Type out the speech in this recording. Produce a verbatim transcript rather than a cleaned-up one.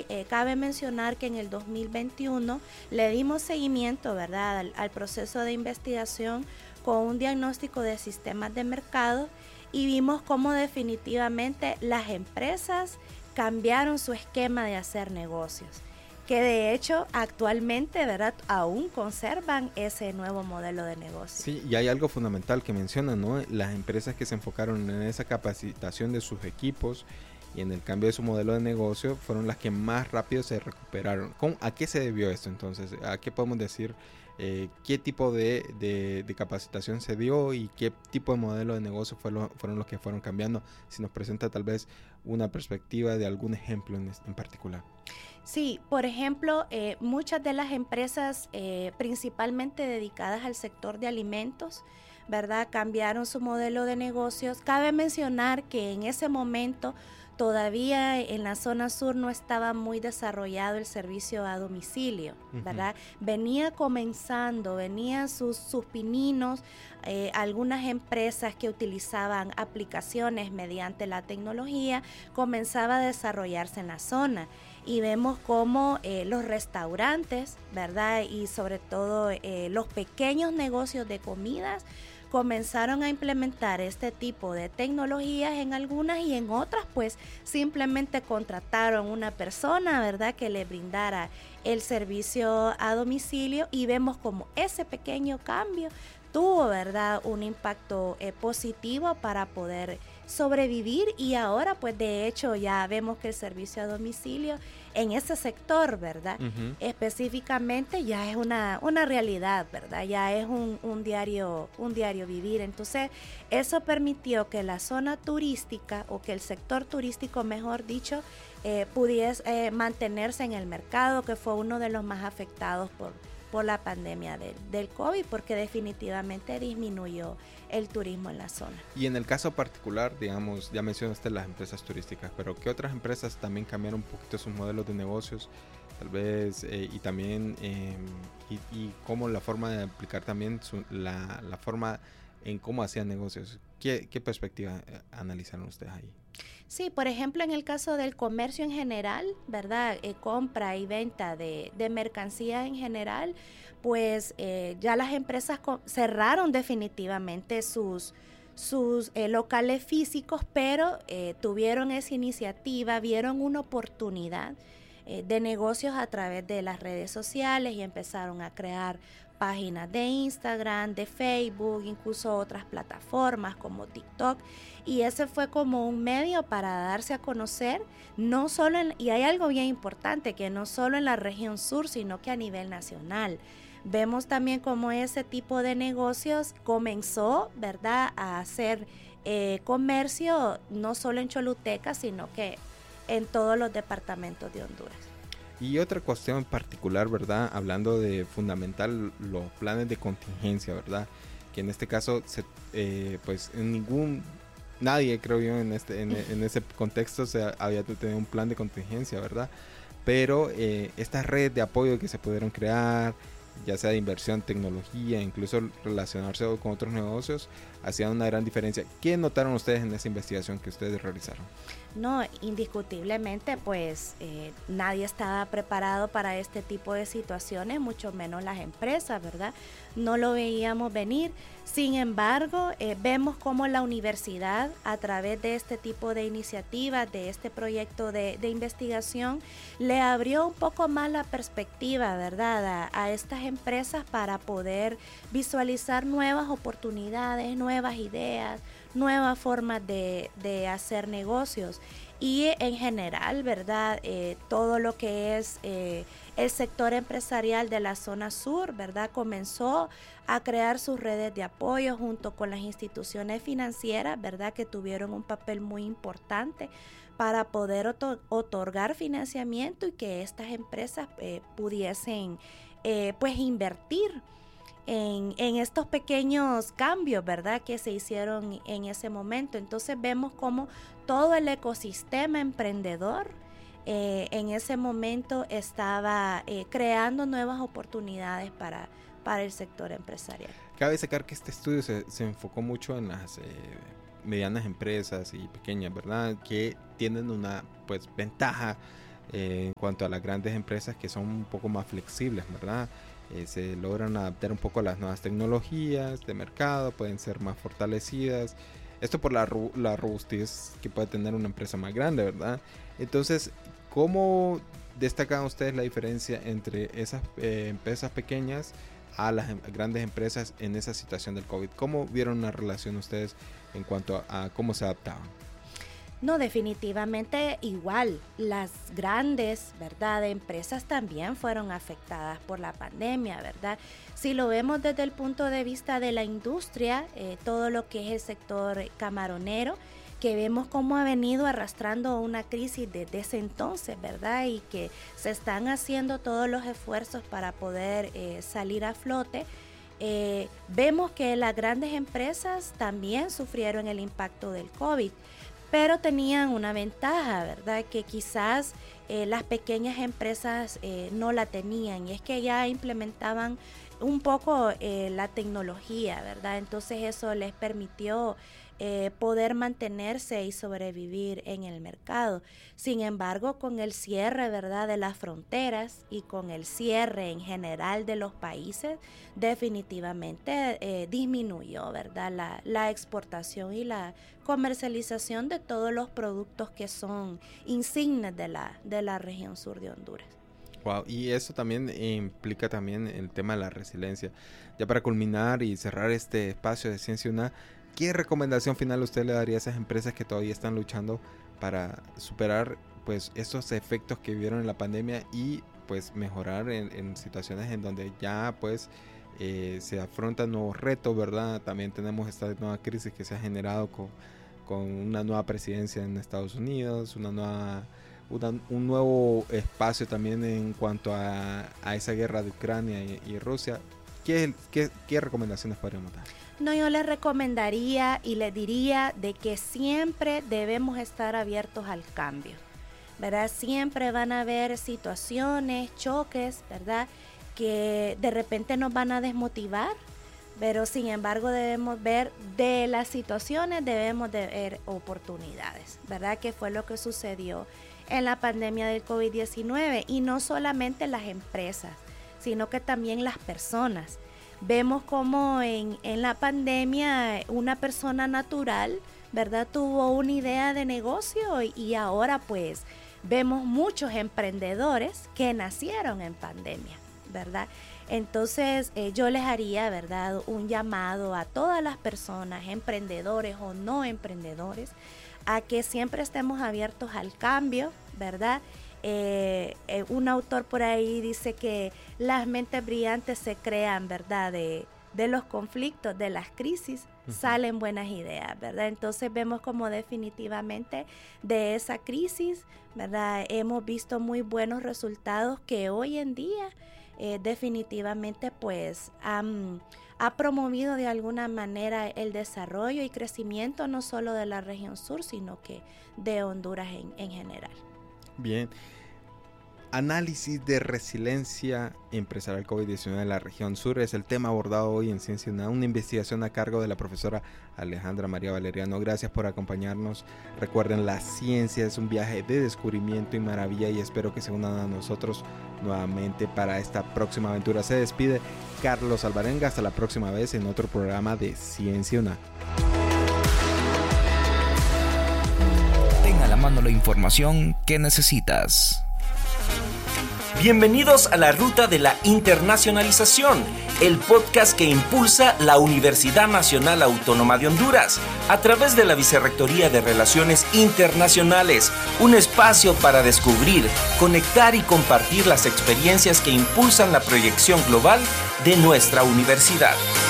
sí, eh, cabe mencionar que en el dos mil veintiuno le dimos seguimiento, ¿verdad?, al, al proceso de investigación con un diagnóstico de sistemas de mercado y vimos cómo definitivamente las empresas cambiaron su esquema de hacer negocios, que de hecho actualmente, ¿verdad?, aún conservan ese nuevo modelo de negocio. Sí, y hay algo fundamental que mencionan, ¿no? Las empresas que se enfocaron en esa capacitación de sus equipos y en el cambio de su modelo de negocio fueron las que más rápido se recuperaron. ¿Cómo, ¿A qué se debió esto entonces? ¿A qué podemos decir? Eh, ¿Qué tipo de, de, de capacitación se dio y qué tipo de modelo de negocio fue lo, fueron los que fueron cambiando? Si nos presenta tal vez una perspectiva de algún ejemplo en, en particular. Sí, por ejemplo, eh, muchas de las empresas eh, principalmente dedicadas al sector de alimentos, ¿verdad?, cambiaron su modelo de negocios. Cabe mencionar que en ese momento todavía en la zona sur no estaba muy desarrollado el servicio a domicilio, ¿verdad? Uh-huh. Venía comenzando, venían sus, sus pininos, eh, algunas empresas que utilizaban aplicaciones mediante la tecnología, comenzaba a desarrollarse en la zona. Y vemos cómo eh, los restaurantes, ¿verdad?, y sobre todo eh, los pequeños negocios de comidas comenzaron a implementar este tipo de tecnologías en algunas y en otras pues simplemente contrataron una persona, ¿verdad?, que le brindara el servicio a domicilio y vemos como ese pequeño cambio tuvo, ¿verdad?, un impacto eh, positivo para poder sobrevivir y ahora pues de hecho ya vemos que el servicio a domicilio en ese sector, ¿verdad?, uh-huh, específicamente ya es una, una realidad, ¿verdad?, ya es un, un diario un diario vivir. Entonces eso permitió que la zona turística o que el sector turístico, mejor dicho, eh, pudiese eh, mantenerse en el mercado, que fue uno de los más afectados por por la pandemia del, del COVID, porque definitivamente disminuyó el turismo en la zona. Y en el caso particular, digamos, ya mencionaste las empresas turísticas, pero ¿qué otras empresas también cambiaron un poquito sus modelos de negocios? Tal vez, eh, y también, eh, y, y cómo la forma de aplicar también su, la, la forma en cómo hacían negocios. ¿Qué, qué perspectiva eh, analizaron ustedes ahí? Sí, por ejemplo, en el caso del comercio en general, ¿verdad?, eh, compra y venta de, de mercancía en general, pues eh, ya las empresas co- cerraron definitivamente sus, sus eh, locales físicos, pero eh, tuvieron esa iniciativa, vieron una oportunidad eh, de negocios a través de las redes sociales y empezaron a crear páginas de Instagram, de Facebook, incluso otras plataformas como TikTok, y ese fue como un medio para darse a conocer, no solo en, y hay algo bien importante, que no solo en la región sur, sino que a nivel nacional. Vemos también cómo ese tipo de negocios comenzó, ¿verdad?, a hacer eh, comercio no solo en Choluteca, sino que en todos los departamentos de Honduras. Y otra cuestión en particular, ¿verdad?, hablando de fundamental los planes de contingencia, ¿verdad?, que en este caso, se, eh, pues en ningún, nadie creo yo en, este, en, en ese contexto se había tenido un plan de contingencia, ¿verdad?, pero eh, estas redes de apoyo que se pudieron crear, ya sea de inversión, tecnología, incluso relacionarse con otros negocios, hacían una gran diferencia. ¿Qué notaron ustedes en esa investigación que ustedes realizaron? No, indiscutiblemente, pues eh, nadie estaba preparado para este tipo de situaciones, mucho menos las empresas, ¿verdad? No lo veíamos venir. Sin embargo, eh, vemos cómo la universidad, a través de este tipo de iniciativas, de este proyecto de, de investigación, le abrió un poco más la perspectiva, ¿verdad?, a, a estas empresas para poder visualizar nuevas oportunidades, nuevas ideas, nuevas formas de, de hacer negocios. Y en general, ¿verdad?, eh, todo lo que es eh, el sector empresarial de la zona sur, ¿verdad?, comenzó a crear sus redes de apoyo junto con las instituciones financieras, ¿verdad?, que tuvieron un papel muy importante para poder otor- otorgar financiamiento y que estas empresas eh, pudiesen eh, pues invertir En, en estos pequeños cambios, ¿verdad?, que se hicieron en ese momento. Entonces vemos cómo todo el ecosistema emprendedor eh, en ese momento estaba eh, creando nuevas oportunidades para, para el sector empresarial. Cabe destacar que este estudio se, se enfocó mucho en las eh, medianas empresas y pequeñas, ¿verdad?, que tienen una pues ventaja eh, en cuanto a las grandes empresas que son un poco más flexibles, ¿verdad? Eh, se logran adaptar un poco a las nuevas tecnologías de mercado, pueden ser más fortalecidas. Esto por la, la robustez que puede tener una empresa más grande, ¿verdad? Entonces, ¿cómo destacan ustedes la diferencia entre esas eh, empresas pequeñas a las em- grandes empresas en esa situación del COVID? ¿Cómo vieron una relación ustedes en cuanto a, a cómo se adaptaban? No, definitivamente igual. Las grandes, ¿verdad?, empresas también fueron afectadas por la pandemia, ¿verdad? Si lo vemos desde el punto de vista de la industria, eh, todo lo que es el sector camaronero, que vemos cómo ha venido arrastrando una crisis desde ese entonces, ¿verdad? Y que se están haciendo todos los esfuerzos para poder eh, salir a flote. Eh, vemos que las grandes empresas también sufrieron el impacto del COVID, pero tenían una ventaja, ¿verdad? Que quizás eh, las pequeñas empresas eh, no la tenían, y es que ya implementaban un poco eh, la tecnología, ¿verdad? Entonces eso les permitió eh, poder mantenerse y sobrevivir en el mercado. Sin embargo, con el cierre, ¿verdad?, de las fronteras y con el cierre en general de los países, definitivamente eh, disminuyó, ¿verdad?, la, la exportación y la comercialización de todos los productos que son insignes de la, de la región sur de Honduras. Wow, y eso también implica también el tema de la resiliencia. Ya para culminar y cerrar este espacio de Ciencia UNA, ¿qué recomendación final usted le daría a esas empresas que todavía están luchando para superar pues esos efectos que vivieron en la pandemia y pues mejorar en, en situaciones en donde ya pues eh, se afrontan nuevos retos, ¿verdad? También tenemos esta nueva crisis que se ha generado con, con una nueva presidencia en Estados Unidos, una nueva... Una, un nuevo espacio también en cuanto a, a esa guerra de Ucrania y, y Rusia. ¿Qué, qué, ¿Qué recomendaciones podríamos dar? No, yo les recomendaría y les diría de que siempre debemos estar abiertos al cambio, ¿verdad? Siempre van a haber situaciones, choques, ¿verdad?, que de repente nos van a desmotivar, pero sin embargo debemos ver de las situaciones, debemos de ver oportunidades, ¿verdad?, que fue lo que sucedió en la pandemia del COVID diecinueve, y no solamente las empresas, sino que también las personas. Vemos como en, en la pandemia una persona natural, ¿verdad?, tuvo una idea de negocio, y, y ahora pues vemos muchos emprendedores que nacieron en pandemia, ¿verdad? Entonces eh, yo les haría, ¿verdad?, un llamado a todas las personas, emprendedores o no emprendedores, a que siempre estemos abiertos al cambio, ¿verdad? Eh, eh, un autor por ahí dice que las mentes brillantes se crean, ¿verdad? De, de los conflictos, de las crisis, uh-huh. salen buenas ideas, ¿verdad? Entonces vemos como definitivamente de esa crisis, ¿verdad?, hemos visto muy buenos resultados que hoy en día eh, definitivamente pues han... ha promovido de alguna manera el desarrollo y crecimiento no solo de la región sur, sino que de Honduras en, en general. Bien. Análisis de resiliencia empresarial COVID diecinueve en la región sur es el tema abordado hoy en Ciencia UNA, una investigación a cargo de la profesora Alejandra María Valeriano. Gracias por acompañarnos. Recuerden, la ciencia es un viaje de descubrimiento y maravilla, y espero que se unan a nosotros nuevamente para esta próxima aventura. Se despide Carlos Alvarenga. Hasta la próxima vez en otro programa de Ciencia UNA. Ten a la mano la información que necesitas. Bienvenidos a la Ruta de la Internacionalización, el podcast que impulsa la Universidad Nacional Autónoma de Honduras a través de la Vicerrectoría de Relaciones Internacionales, un espacio para descubrir, conectar y compartir las experiencias que impulsan la proyección global de nuestra universidad.